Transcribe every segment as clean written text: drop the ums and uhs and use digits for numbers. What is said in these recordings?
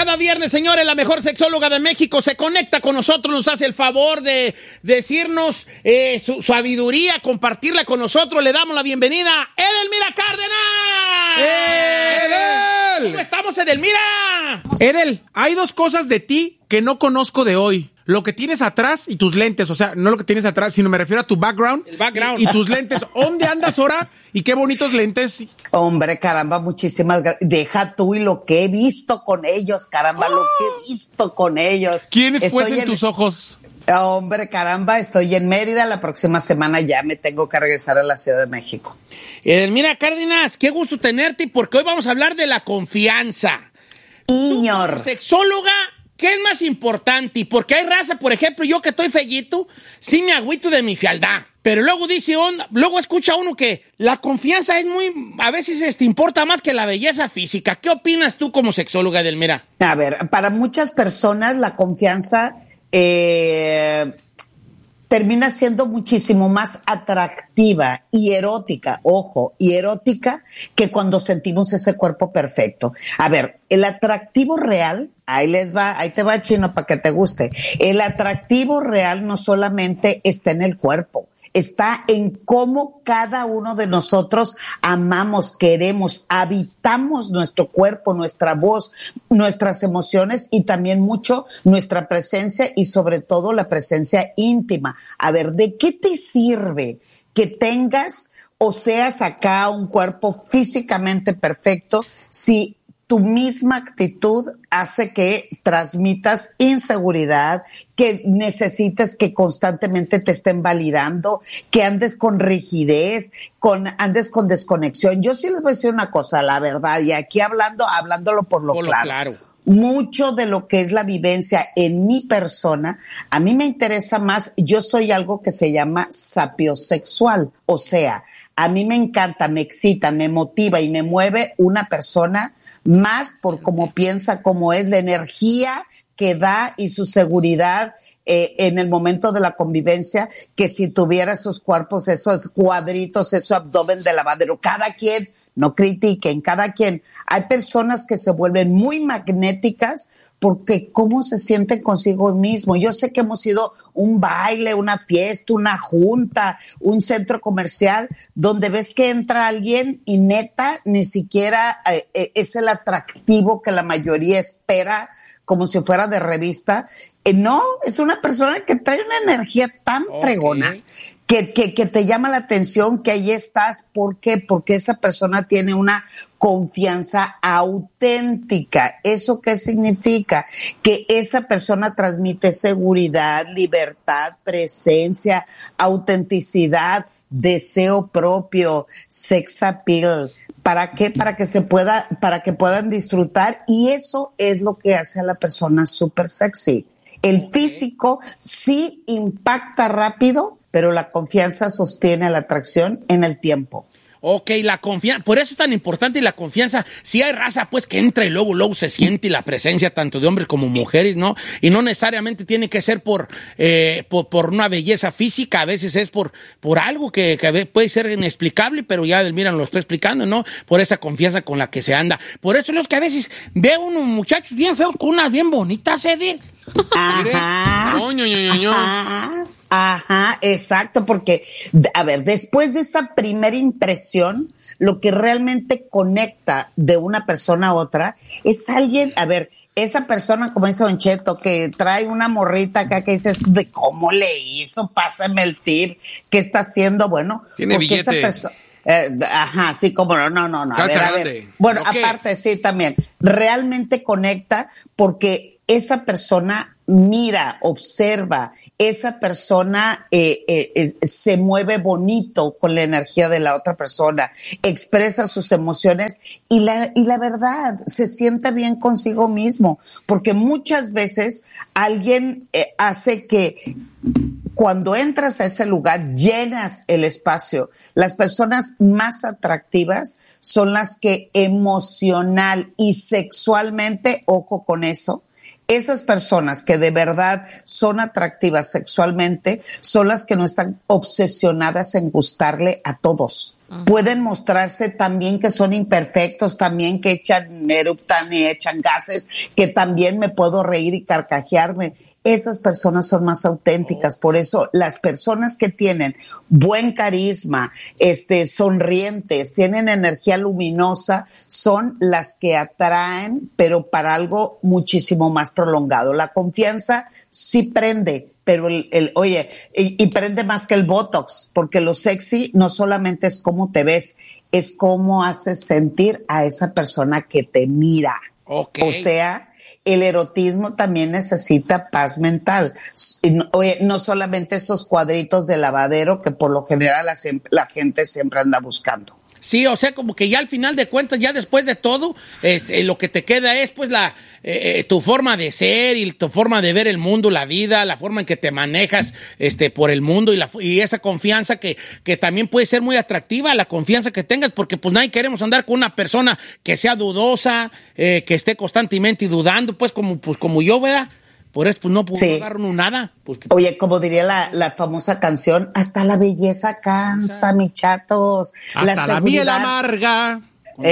cada viernes, señores, la mejor sexóloga de México se conecta con nosotros, nos hace el favor de decirnos su sabiduría, compartirla con nosotros. Le damos la bienvenida a Edelmira Cárdenas. ¡Edel! ¿Cómo estamos, Edelmira? Edel, hay dos cosas de ti que no conozco de hoy. Lo que tienes atrás y tus lentes. O sea, no lo que tienes atrás, sino me refiero a tu background. El background. Y tus lentes. ¿Dónde andas ahora? Y qué bonitos lentes. Hombre, caramba, muchísimas gracias. Deja tú y lo que he visto con ellos, caramba, lo que he visto con ellos. ¿Quiénes fuesen tus ojos? Hombre, caramba, estoy en Mérida. La próxima semana ya me tengo que regresar a la Ciudad de México. Edelmira Cárdenas, qué gusto tenerte, porque hoy vamos a hablar de la confianza. Iñor. Sexóloga, ¿qué es más importante? Porque hay raza, por ejemplo, yo que estoy fellito, sí me agüito de mi fealdad. Pero luego luego escucha uno que la confianza es a veces importa más que la belleza física. ¿Qué opinas tú como sexóloga, Edelmira? A ver, para muchas personas la confianza termina siendo muchísimo más atractiva y erótica, ojo, y erótica que cuando sentimos ese cuerpo perfecto. A ver, el atractivo real, ahí te va, Chino, para que te guste. El atractivo real no solamente está en el cuerpo, está en cómo cada uno de nosotros amamos, queremos, habitamos nuestro cuerpo, nuestra voz, nuestras emociones y también mucho nuestra presencia y sobre todo la presencia íntima. A ver, ¿de qué te sirve que tengas o seas acá un cuerpo físicamente perfecto si tu misma actitud hace que transmitas inseguridad, que necesites que constantemente te estén validando, que andes con rigidez, andes con desconexión? Yo sí les voy a decir una cosa, la verdad, y aquí hablándolo por lo claro. Mucho de lo que es la vivencia en mi persona, a mí me interesa más, yo soy algo que se llama sapiosexual, o sea, a mí me encanta, me excita, me motiva y me mueve una persona más por cómo piensa, cómo es, la energía que da y su seguridad en el momento de la convivencia, que si tuviera esos cuerpos, esos cuadritos, ese abdomen de lavadero. Cada quien, no critiquen, cada quien. Hay personas que se vuelven muy magnéticas porque cómo se sienten consigo mismo. Yo sé que hemos ido un baile, una fiesta, una junta, un centro comercial, donde ves que entra alguien y neta ni siquiera es el atractivo que la mayoría espera, como si fuera de revista. No, es una persona que trae una energía tan fregona que te llama la atención, que ahí estás. ¿Por qué? Porque esa persona tiene una confianza auténtica. ¿Eso qué significa? Que esa persona transmite seguridad, libertad, presencia, autenticidad, deseo propio, sex appeal. ¿Para qué? Para que puedan disfrutar, y eso es lo que hace a la persona súper sexy. El físico sí impacta rápido, pero la confianza sostiene la atracción en el tiempo. Ok, la confianza, por eso es tan importante la confianza. Si hay raza, pues que entra y luego se siente la presencia tanto de hombres como mujeres, ¿no? Y no necesariamente tiene que ser por una belleza física, a veces es por algo que puede ser inexplicable, pero ya Edelmira lo está explicando, ¿no? Por esa confianza con la que se anda. Por eso es que a veces veo unos muchachos bien feos con unas bien bonitas, Edel. Ajá. Ajá, exacto, porque, a ver, después de esa primera impresión, lo que realmente conecta de una persona a otra es alguien, a ver, esa persona, como dice Don Cheto, que trae una morrita acá que dices, ¿de cómo le hizo? Pásame el tip, ¿qué está haciendo? Bueno, tiene billetes. Esa persona... ajá, sí, como no. A ver. Bueno, aparte, sí, también. Realmente conecta porque esa persona mira, observa, esa persona se mueve bonito con la energía de la otra persona, expresa sus emociones y la verdad, se siente bien consigo mismo, porque muchas veces alguien hace que cuando entras a ese lugar, llenas el espacio. Las personas más atractivas son las que emocional y sexualmente, ojo con eso, esas personas que de verdad son atractivas sexualmente son las que no están obsesionadas en gustarle a todos. pueden mostrarse también que son imperfectos, también que eruptan y echan gases, que también me puedo reír y carcajearme. Esas personas son más auténticas. Por eso las personas que tienen buen carisma, sonrientes, tienen energía luminosa, son las que atraen, pero para algo muchísimo más prolongado. La confianza sí prende, pero y prende más que el Botox, porque lo sexy no solamente es cómo te ves, es cómo haces sentir a esa persona que te mira. Okay. O sea, el erotismo también necesita paz mental. No solamente esos cuadritos de lavadero que por lo general la gente siempre anda buscando. Sí, o sea, como que ya al final de cuentas, ya después de todo, lo que te queda es pues tu forma de ser y tu forma de ver el mundo, la vida, la forma en que te manejas por el mundo y esa confianza que también puede ser muy atractiva, la confianza que tengas, porque pues nadie queremos andar con una persona que sea dudosa, que esté constantemente dudando, pues como yo, ¿verdad? Por eso pues no puedo agarrar nada. Porque... Oye, como diría la famosa canción, hasta la belleza cansa, mis chatos. Hasta la miel amarga.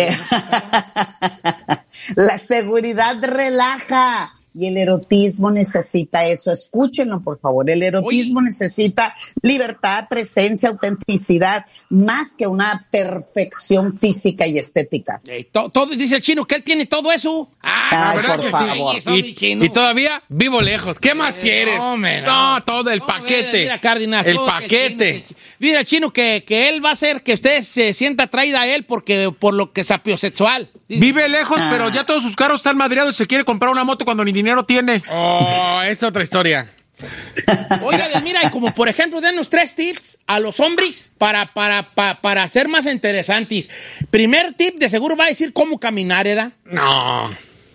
La seguridad relaja. Y el erotismo necesita eso. Escúchenlo, por favor. El erotismo necesita libertad, presencia, autenticidad, más que una perfección física y estética. Todo dice el chino que él tiene todo eso. Por favor. Y todavía vivo lejos. ¿Qué más quieres? No, todo el paquete. Mira, Cárdenas, el paquete. Mira, chino, que él va a hacer que usted se sienta atraída a él por lo que es sapiosexual. Vive lejos, pero ya todos sus carros están madreados y se quiere comprar una moto cuando ni dinero tiene. Oh, es otra historia. Oiga, mira, y como por ejemplo, denos 3 tips a los hombres para ser más interesantes. Primer tip, de seguro va a decir cómo caminar, ¿verdad? No.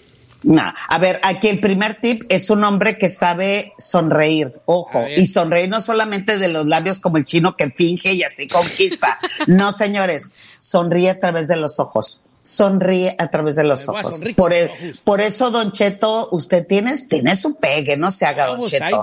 A ver, aquí el primer tip es un hombre que sabe sonreír, ojo, y sonreír no solamente de los labios como el chino que finge y así conquista. No, señores, sonríe a través de los ojos. Sonríe a través de los ojos. Por eso, Don Cheto, usted tiene su pegue, no se haga, Don Cheto.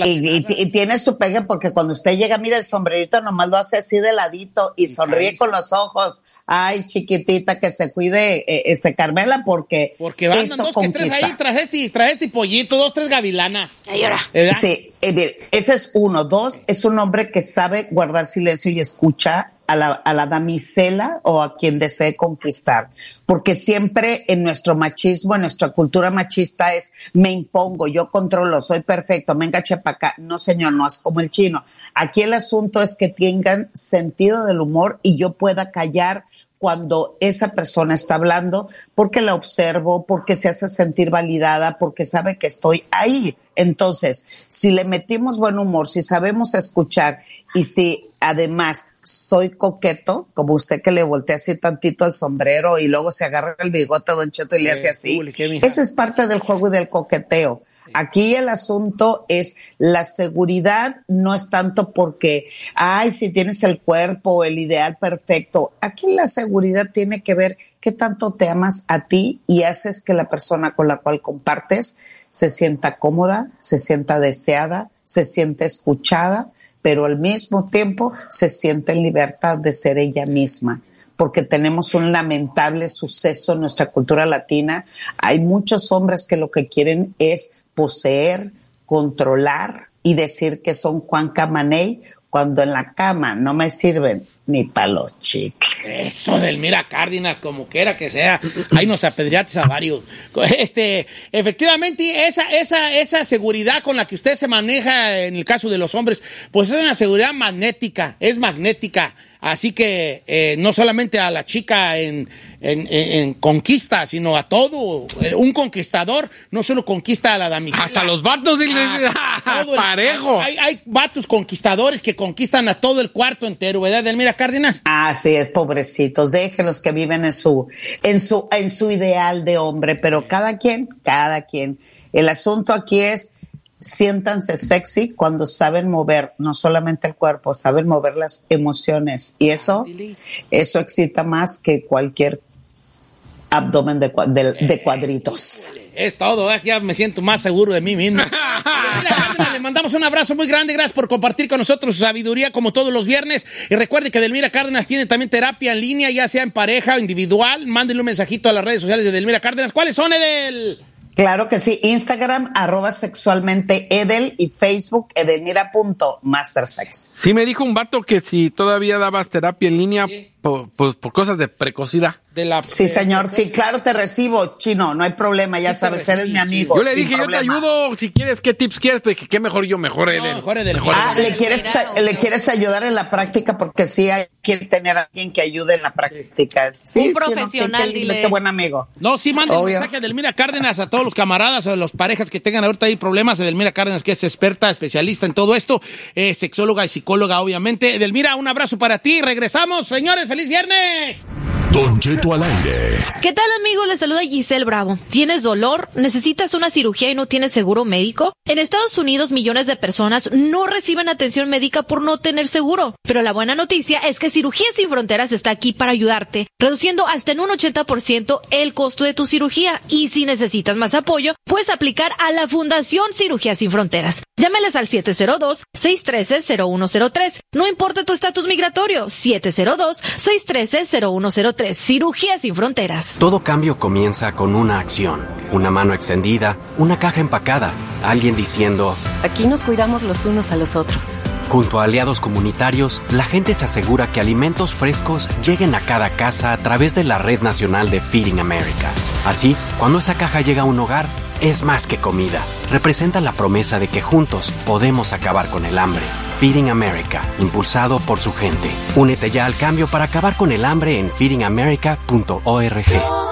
Y tiene su pegue porque cuando usted llega, mira, el sombrerito nomás lo hace así de ladito y sonríe con los ojos. Ay, chiquitita, que se cuide, Carmela, porque van eso 2 que 3 ahí, traes este pollito, 2, 3 gavilanas. Ahí ahora. Sí, ese es 1. 2, es un hombre que sabe guardar silencio y escucha a la damisela o a quien desee conquistar, porque siempre en nuestro machismo, en nuestra cultura machista es me impongo, yo controlo, soy perfecto, venga chepa acá. No, señor, no es como el chino. Aquí el asunto es que tengan sentido del humor y yo pueda callar cuando esa persona está hablando, porque la observo, porque se hace sentir validada, porque sabe que estoy ahí. Entonces, si le metimos buen humor, si sabemos escuchar y si además soy coqueto, como usted que le voltea así tantito el sombrero y luego se agarra el bigote, Don Cheto, y le hace así. Eso es parte del juego y del coqueteo. Aquí el asunto es la seguridad, no es tanto porque, si tienes el cuerpo o el ideal perfecto. Aquí la seguridad tiene que ver qué tanto te amas a ti y haces que la persona con la cual compartes se sienta cómoda, se sienta deseada, se sienta escuchada, pero al mismo tiempo se siente en libertad de ser ella misma. Porque tenemos un lamentable suceso en nuestra cultura latina. Hay muchos hombres que lo que quieren es poseer, controlar y decir que son Juan Camaney, cuando en la cama no me sirven ni para los chicles. Eso del mira Cárdenas, como quiera que sea, ahí nos apedreaste a varios. Efectivamente, esa seguridad con la que usted se maneja en el caso de los hombres, pues es una seguridad magnética, es magnética. Así que no solamente a la chica en conquista, sino a todo. Un conquistador no solo conquista a la damisela. Hasta los vatos, parejo. Hay vatos conquistadores que conquistan a todo el cuarto entero, ¿verdad, Delmira Cárdenas? Así es, pobrecitos. Déjenlos que viven en su ideal de hombre, pero cada quien. El asunto aquí es siéntanse sexy cuando saben mover no solamente el cuerpo, saben mover las emociones. Y eso excita más que cualquier abdomen de cuadritos. Es todo, ya me siento más seguro de mí mismo. Le mandamos mandamos un abrazo muy grande. Gracias por compartir con nosotros su sabiduría como todos los viernes. Y recuerde que Edelmira Cárdenas tiene también terapia en línea, ya sea en pareja o individual. Mándenle un mensajito a las redes sociales de Edelmira Cárdenas. ¿Cuáles son, Edel? Claro que sí, Instagram, @sexualmenteedel y Facebook, edelmira.mastersex. Sí, me dijo un vato que si todavía dabas terapia en línea por cosas de precocidad. Sí, señor, sí, claro, te recibo, Chino, no hay problema, ya sabes, eres mi amigo. Yo le dije, yo te ayudo, si quieres, ¿qué tips quieres? Pues qué mejor yo, mejor Edel. ¿Le quieres ayudar en la práctica? Porque sí hay que tener a alguien que ayude en la práctica. Sí, un profesional, Chino, dile. Qué buen amigo. No, sí, manden un mensaje a Edelmira Cárdenas a todos los camaradas, a las parejas que tengan ahorita ahí problemas. Edelmira Cárdenas, que es experta, especialista en todo esto, sexóloga y psicóloga, obviamente. Edelmira, un abrazo para ti. Regresamos, señores. ¡Feliz viernes! Don Cheto al aire. ¿Qué tal, amigos? Les saluda Giselle Bravo. ¿Tienes dolor? ¿Necesitas una cirugía y no tienes seguro médico? En Estados Unidos, millones de personas no reciben atención médica por no tener seguro. Pero la buena noticia es que Cirugías Sin Fronteras está aquí para ayudarte, reduciendo hasta en un 80% el costo de tu cirugía. Y si necesitas más apoyo, puedes aplicar a la Fundación Cirugías Sin Fronteras. Llámeles al 702-613-0103. No importa tu estatus migratorio, 702-613-0103. Cirugías Sin Fronteras. Todo cambio comienza con una acción. Una mano extendida, una caja empacada, alguien diciendo: aquí nos cuidamos los unos a los otros. Junto a aliados comunitarios, la gente se asegura que alimentos frescos lleguen a cada casa a través de la Red Nacional de Feeding America. Así, cuando esa caja llega a un hogar, es más que comida. Representa la promesa de que juntos podemos acabar con el hambre. Feeding America, impulsado por su gente. Únete ya al cambio para acabar con el hambre en feedingamerica.org.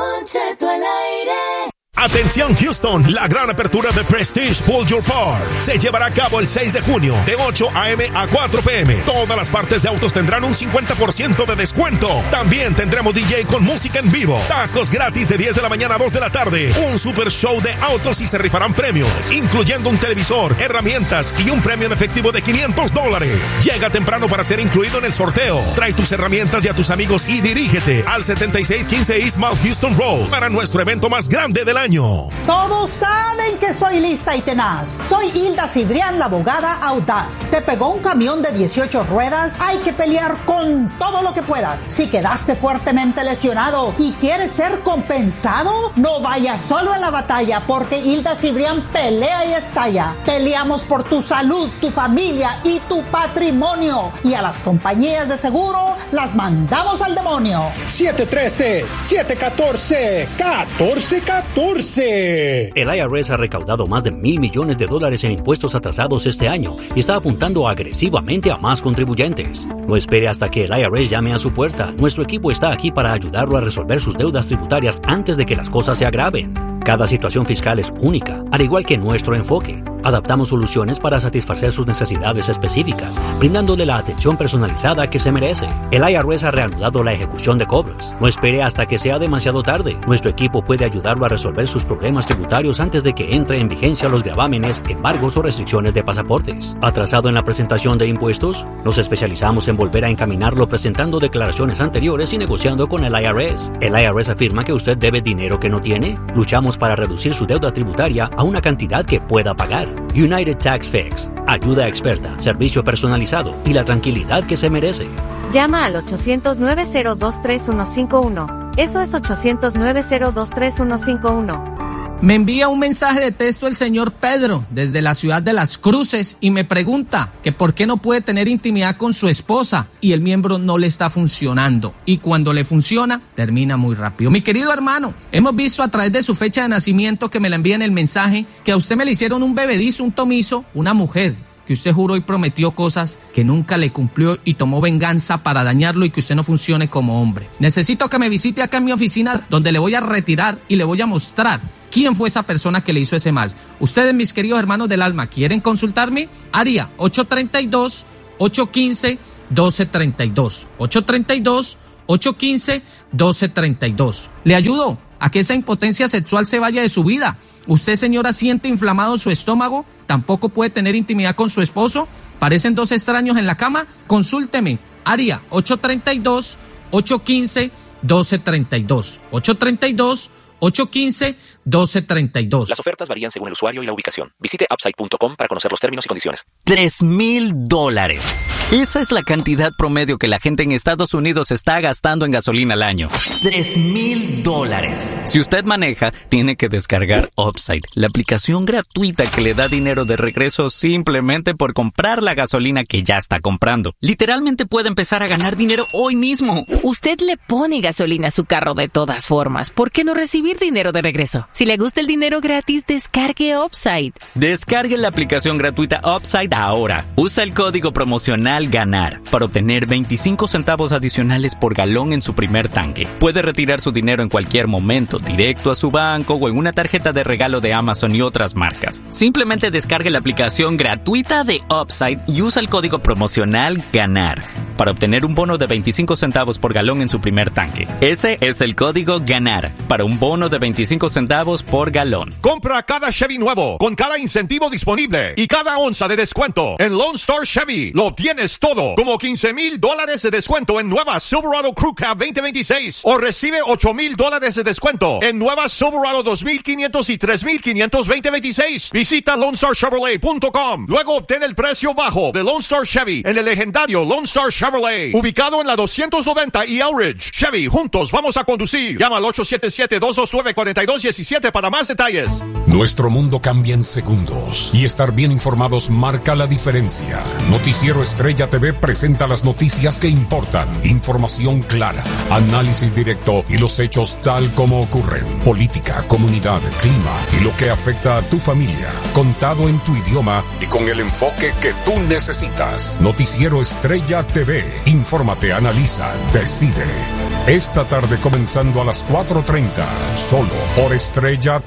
Atención Houston, la gran apertura de Prestige Pull Your Part se llevará a cabo el 6 de junio de 8 a.m. a 4 p.m. Todas las partes de autos tendrán un 50% de descuento. También tendremos DJ con música en vivo, tacos gratis de 10 de la mañana a 2 de la tarde, un super show de autos y se rifarán premios, incluyendo un televisor, herramientas y un premio en efectivo de $500. Llega temprano para ser incluido en el sorteo. Trae tus herramientas y a tus amigos y dirígete al 7615 East Mount Houston Road para nuestro evento más grande del año. Todos saben que soy lista y tenaz. Soy Hilda Cidrián, la abogada audaz. ¿Te pegó un camión de 18 ruedas? Hay que pelear con todo lo que puedas. Si quedaste fuertemente lesionado y quieres ser compensado, no vayas solo a la batalla, porque Hilda Cidrián pelea y estalla. Peleamos por tu salud, tu familia y tu patrimonio. Y a las compañías de seguro las mandamos al demonio. 713-714-1414. El IRS ha recaudado más de $1,000 millones en impuestos atrasados este año y está apuntando agresivamente a más contribuyentes. No espere hasta que el IRS llame a su puerta. Nuestro equipo está aquí para ayudarlo a resolver sus deudas tributarias antes de que las cosas se agraven. Cada situación fiscal es única, al igual que nuestro enfoque. Adaptamos soluciones para satisfacer sus necesidades específicas, brindándole la atención personalizada que se merece. El IRS ha reanudado la ejecución de cobros. No espere hasta que sea demasiado tarde. Nuestro equipo puede ayudarlo a resolver sus problemas tributarios antes de que entre en vigencia los gravámenes, embargos o restricciones de pasaportes. ¿Atrasado en la presentación de impuestos? Nos especializamos en volver a encaminarlo presentando declaraciones anteriores y negociando con el IRS. ¿El IRS afirma que usted debe dinero que no tiene? Luchamos para reducir su deuda tributaria a una cantidad que pueda pagar. United Tax Fix. Ayuda experta, servicio personalizado y la tranquilidad que se merece. Llama al 800-902-3151. Eso es 800-902-3151. Me envía un mensaje de texto el señor Pedro desde la ciudad de Las Cruces y me pregunta que por qué no puede tener intimidad con su esposa y el miembro no le está funcionando, y cuando le funciona termina muy rápido. Mi querido hermano, hemos visto a través de su fecha de nacimiento que me la envía en el mensaje que a usted me le hicieron un bebedizo, un tomizo, una mujer que usted juró y prometió cosas que nunca le cumplió y tomó venganza para dañarlo y que usted no funcione como hombre. Necesito que me visite acá en mi oficina, donde le voy a retirar y le voy a mostrar quién fue esa persona que le hizo ese mal. Ustedes, mis queridos hermanos del alma, ¿quieren consultarme? Área 832-815-1232. 832-815-1232. ¿Le ayudo a que esa impotencia sexual se vaya de su vida? ¿Usted, señora, siente inflamado su estómago? ¿Tampoco puede tener intimidad con su esposo? ¿Parecen dos extraños en la cama? Consúlteme. Área 832-815-1232. 832-815-1232. 1232. Las ofertas varían según el usuario y la ubicación. Visite upside.com para conocer los términos y condiciones. $3,000. Esa es la cantidad promedio que la gente en Estados Unidos está gastando en gasolina al año. $3,000. Si usted maneja, tiene que descargar Upside, la aplicación gratuita que le da dinero de regreso simplemente por comprar la gasolina que ya está comprando. Literalmente puede empezar a ganar dinero hoy mismo. Usted le pone gasolina a su carro de todas formas. ¿Por qué no recibir dinero de regreso? Si le gusta el dinero gratis, descargue Upside. Descargue la aplicación gratuita Upside ahora. Usa el código promocional GANAR para obtener 25 centavos adicionales por galón en su primer tanque. Puede retirar su dinero en cualquier momento, directo a su banco o en una tarjeta de regalo de Amazon y otras marcas. Simplemente descargue la aplicación gratuita de Upside y usa el código promocional GANAR para obtener un bono de 25 centavos por galón en su primer tanque. Ese es el código GANAR para un bono de 25 centavos por galón. Compra cada Chevy nuevo con cada incentivo disponible y cada onza de descuento. En Lone Star Chevy lo tienes todo, como $15,000 de descuento en nueva Silverado Crew Cab 2026 o recibe $8,000 de descuento en nueva Silverado 2500 y 3500 2026. Visita LoneStarChevrolet.com. Luego obtén el precio bajo de Lone Star Chevy en el legendario Lone Star Chevrolet, ubicado en la 290 y Elridge. Chevy, juntos vamos a conducir. Llama al 877-229-4217 para más detalles. Nuestro mundo cambia en segundos y estar bien informados marca la diferencia. Noticiero Estrella TV presenta las noticias que importan, información clara, análisis directo y los hechos tal como ocurren. Política, comunidad, clima y lo que afecta a tu familia, contado en tu idioma y con el enfoque que tú necesitas. Noticiero Estrella TV. Infórmate, analiza, decide. Esta tarde comenzando a las 4:30, solo por Estrella